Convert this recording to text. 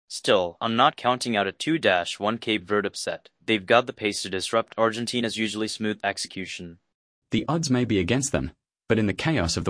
Still, I'm not counting out a 2-1 Cape Verde upset. They've got the pace to disrupt Argentina's usually smooth execution. The odds may be against them, but in the chaos of the